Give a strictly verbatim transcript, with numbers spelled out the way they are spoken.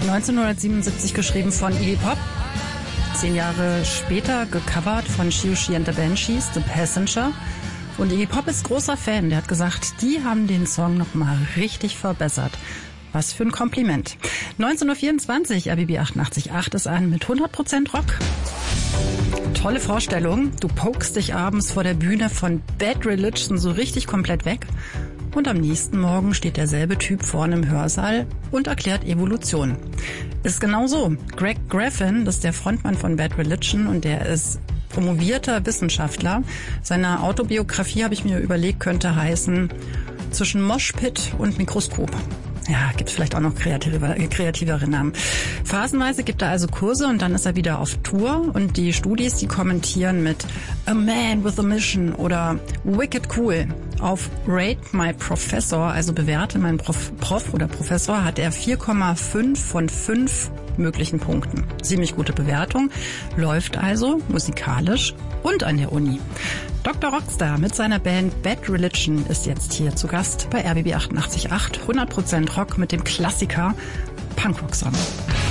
neunzehnhundertsiebenundsiebzig geschrieben von Iggy Pop. Zehn Jahre später gecovert von Siouxsie and the Banshees, The Passenger. Und Iggy Pop ist großer Fan. Der hat gesagt, die haben den Song nochmal richtig verbessert. Was für ein Kompliment. neunzehn Uhr vierundzwanzig, R B B achtundachtzig Komma acht ist an mit hundert Prozent Rock. Tolle Vorstellung. Du pokst dich abends vor der Bühne von Bad Religion so richtig komplett weg. Und am nächsten Morgen steht derselbe Typ vorne im Hörsaal und erklärt Evolution. Ist genau so. Greg Graffin, das ist der Frontmann von Bad Religion und der ist promovierter Wissenschaftler. Seine Autobiografie, habe ich mir überlegt, könnte heißen Zwischen Moshpit und Mikroskop. Ja, gibt vielleicht auch noch kreative, kreativere Namen. Phasenweise gibt er also Kurse und dann ist er wieder auf Tour und die Studis, die kommentieren mit A Man with a Mission oder Wicked Cool. Auf Rate My Professor, also bewerte mein Prof, Prof oder Professor, hat er vier Komma fünf von fünf möglichen Punkten. Ziemlich gute Bewertung, läuft also musikalisch und an der Uni. Doktor Rockstar mit seiner Band Bad Religion ist jetzt hier zu Gast bei R B B achtundachtzig Komma acht. hundert Prozent Rock mit dem Klassiker Punkrock-Song.